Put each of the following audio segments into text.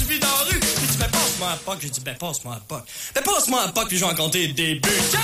je vis dans la rue. Il dit, ben passe-moi un puck. J'ai dit, ben passe-moi un puck. Ben passe-moi un puck, puis je vais en compter des buts. Yeah!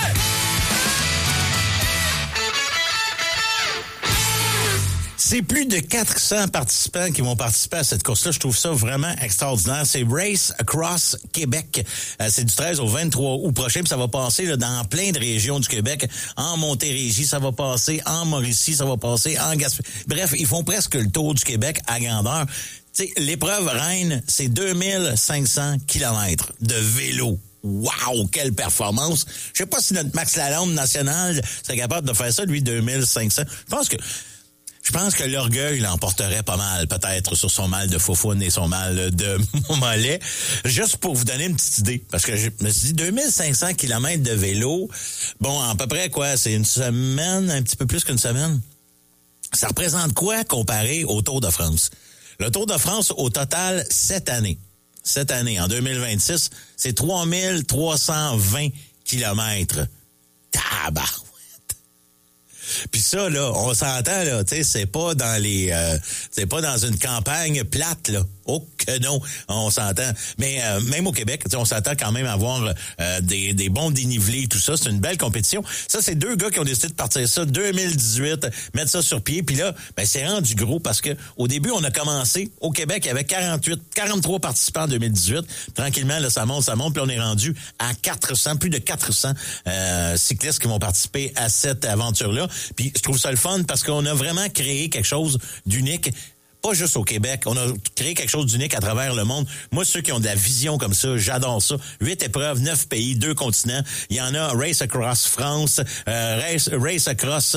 C'est plus de 400 participants qui vont participer à cette course-là. Je trouve ça vraiment extraordinaire. C'est Race Across Québec. C'est du 13 au 23 août prochain. Puis ça va passer là, dans plein de régions du Québec. En Montérégie, ça va passer. En Mauricie, ça va passer. En Gaspésie. Bref, ils font presque le tour du Québec à grandeur. T'sais, l'épreuve reine, c'est 2500 kilomètres de vélo. Wow, quelle performance! Je sais pas si notre Max Lalonde national serait capable de faire ça, lui, 2500. Je pense que l'orgueil l'emporterait pas mal, peut-être, sur son mal de foufoune et son mal de mollet. Juste pour vous donner une petite idée, parce que je me suis dit 2500 kilomètres de vélo, bon, à peu près quoi, c'est une semaine, un petit peu plus qu'une semaine. Ça représente quoi comparé au Tour de France? Le Tour de France, au total, cette année, en 2026, c'est 3320 kilomètres. Tabarouette! Puis ça, là, on s'entend, là, tu sais, c'est pas dans une campagne plate, là. Oh que non, on s'entend. Mais même au Québec, on s'attend quand même à avoir des bons dénivelés, tout ça. C'est une belle compétition. Ça, c'est deux gars qui ont décidé de partir ça 2018, mettre ça sur pied. Puis là, ben c'est rendu gros parce que au début, on a commencé au Québec, il y avait 43 participants en 2018. Tranquillement, là, ça monte. Puis on est rendu à 400, plus de 400 cyclistes qui vont participer à cette aventure-là. Puis je trouve ça le fun parce qu'on a vraiment créé quelque chose d'unique. Pas juste au Québec, on a créé quelque chose d'unique à travers le monde. Moi, ceux qui ont de la vision comme ça, j'adore ça. 8 épreuves, 9 pays, 2 continents. Il y en a Race Across France, Race Across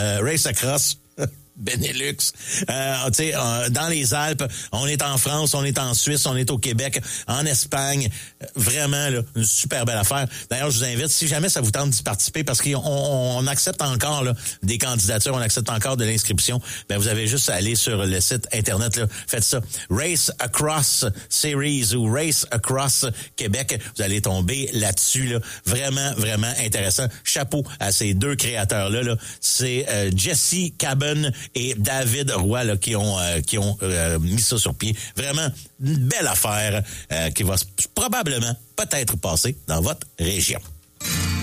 Benelux, dans les Alpes, on est en France, on est en Suisse, on est au Québec, en Espagne, vraiment là, une super belle affaire. D'ailleurs, je vous invite, si jamais ça vous tente d'y participer, parce qu'on accepte encore là, des candidatures, on accepte encore de l'inscription, ben vous avez juste à aller sur le site internet, là, faites ça, Race Across Series ou Race Across Québec, vous allez tomber là-dessus, là. Vraiment, vraiment intéressant. Chapeau à ces deux créateurs-là, là. C'est Jesse Cabin et David Roy là, qui ont mis ça sur pied. Vraiment une belle affaire qui va probablement peut-être passer dans votre région.